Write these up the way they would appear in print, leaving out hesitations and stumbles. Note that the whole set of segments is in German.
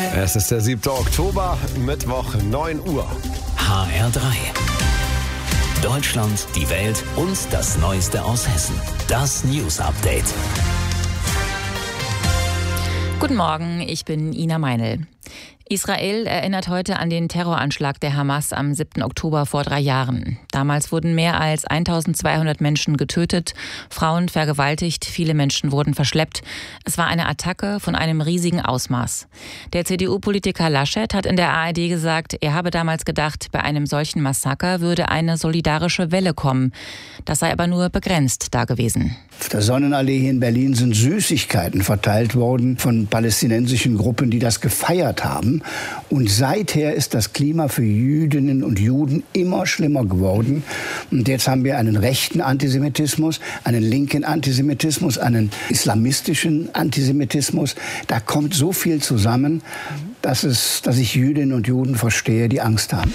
Es ist der 7. Oktober, Mittwoch, 9 Uhr. HR3. Deutschland, die Welt und das Neueste aus Hessen. Das News Update. Guten Morgen, ich bin Ina Meinl. Israel erinnert heute an den Terroranschlag der Hamas am 7. Oktober vor 3 Jahren. Damals wurden mehr als 1200 Menschen getötet, Frauen vergewaltigt, viele Menschen wurden verschleppt. Es war eine Attacke von einem riesigen Ausmaß. Der CDU-Politiker Laschet hat in der ARD gesagt, er habe damals gedacht, bei einem solchen Massaker würde eine solidarische Welle kommen. Das sei aber nur begrenzt da gewesen. Auf der Sonnenallee hier in Berlin sind Süßigkeiten verteilt worden von palästinensischen Gruppen, die das gefeiert haben. Und seither ist das Klima für Jüdinnen und Juden immer schlimmer geworden. Und jetzt haben wir einen rechten Antisemitismus, einen linken Antisemitismus, einen islamistischen Antisemitismus. Da kommt so viel zusammen, dass ich Jüdinnen und Juden verstehe, die Angst haben.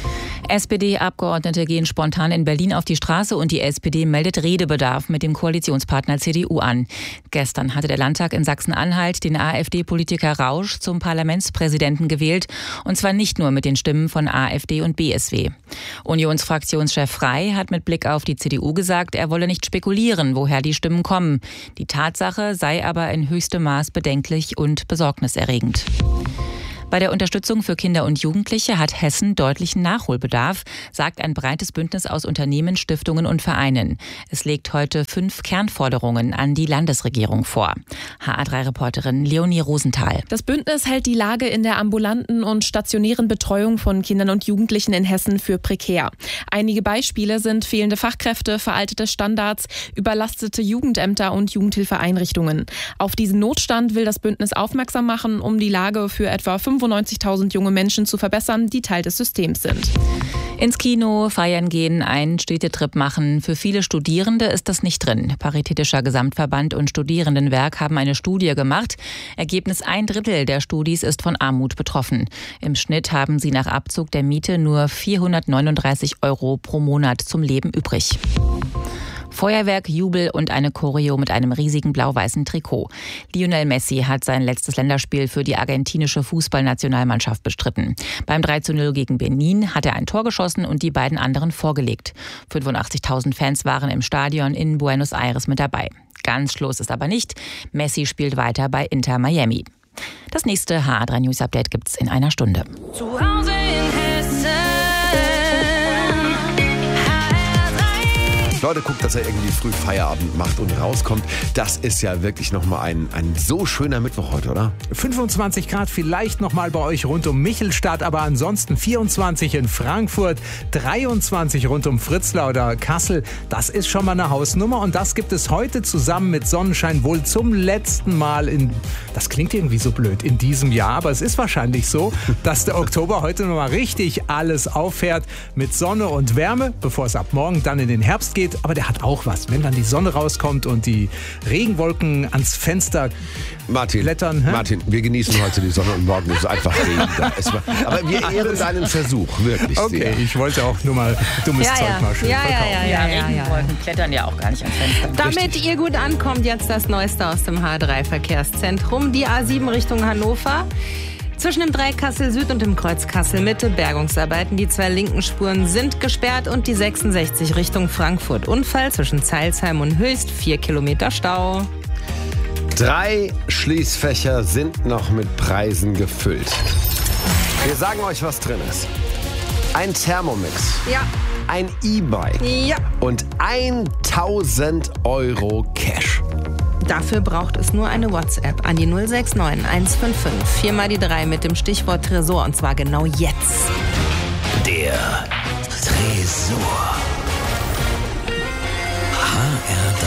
SPD-Abgeordnete gehen spontan in Berlin auf die Straße und die SPD meldet Redebedarf mit dem Koalitionspartner CDU an. Gestern hatte der Landtag in Sachsen-Anhalt den AfD-Politiker Rausch zum Parlamentspräsidenten gewählt. Und zwar nicht nur mit den Stimmen von AfD und BSW. Unionsfraktionschef Frey hat mit Blick auf die CDU gesagt, er wolle nicht spekulieren, woher die Stimmen kommen. Die Tatsache sei aber in höchstem Maß bedenklich und besorgniserregend. Bei der Unterstützung für Kinder und Jugendliche hat Hessen deutlichen Nachholbedarf, sagt ein breites Bündnis aus Unternehmen, Stiftungen und Vereinen. Es legt heute 5 Kernforderungen an die Landesregierung vor. HR3-Reporterin Leonie Rosenthal. Das Bündnis hält die Lage in der ambulanten und stationären Betreuung von Kindern und Jugendlichen in Hessen für prekär. Einige Beispiele sind fehlende Fachkräfte, veraltete Standards, überlastete Jugendämter und Jugendhilfeeinrichtungen. Auf diesen Notstand will das Bündnis aufmerksam machen, um die Lage für etwa 95.000 junge Menschen zu verbessern, die Teil des Systems sind. Ins Kino, feiern gehen, einen Städtetrip machen. Für viele Studierende ist das nicht drin. Paritätischer Gesamtverband und Studierendenwerk haben eine Studie gemacht. Ergebnis: 1/3 der Studis ist von Armut betroffen. Im Schnitt haben sie nach Abzug der Miete nur 439 € pro Monat zum Leben übrig. Feuerwerk, Jubel und eine Choreo mit einem riesigen blau-weißen Trikot. Lionel Messi hat sein letztes Länderspiel für die argentinische Fußballnationalmannschaft bestritten. Beim 3:0 gegen Benin hat er ein Tor geschossen und die beiden anderen vorgelegt. 85.000 Fans waren im Stadion in Buenos Aires mit dabei. Ganz Schluss ist aber nicht. Messi spielt weiter bei Inter Miami. Das nächste HR3 News Update gibt's in einer Stunde. Zu Hause in Hessen. Leute, guckt, dass er irgendwie früh Feierabend macht und rauskommt. Das ist ja wirklich nochmal ein so schöner Mittwoch heute, oder? 25 Grad vielleicht nochmal bei euch rund um Michelstadt, aber ansonsten 24 in Frankfurt, 23 rund um Fritzlar oder Kassel. Das ist schon mal eine Hausnummer und das gibt es heute zusammen mit Sonnenschein wohl zum letzten Mal das klingt irgendwie so blöd, in diesem Jahr, aber es ist wahrscheinlich so, dass der Oktober heute nochmal richtig alles auffährt mit Sonne und Wärme, bevor es ab morgen dann in den Herbst geht. Aber der hat auch was, wenn dann die Sonne rauskommt und die Regenwolken ans Fenster klettern. Martin, wir genießen heute die Sonne und morgen ist es einfach Regen. Aber wir ehren deinen Versuch, wirklich. Okay, sehr. Ich wollte auch nur mal dummes Zeug mal schön verkaufen. Ja, Regenwolken klettern ja auch gar nicht ans Fenster. Damit ihr gut ankommt, jetzt das Neueste aus dem H3-Verkehrszentrum. Die A7 Richtung Hannover. Zwischen dem Dreieck Kassel Süd und dem Kreuz Kassel Mitte Bergungsarbeiten. Die 2 linken Spuren sind gesperrt und die 66 Richtung Frankfurt. Unfall zwischen Zeilsheim und Höchst, 4 Kilometer Stau. 3 Schließfächer sind noch mit Preisen gefüllt. Wir sagen euch, was drin ist. Ein Thermomix. Ja. Ein E-Bike. Ja. Und 1.000 € Cash. Dafür braucht es nur eine WhatsApp an die 069 155 4 mal die 3 mit dem Stichwort Tresor und zwar genau jetzt. Der Tresor. HR3.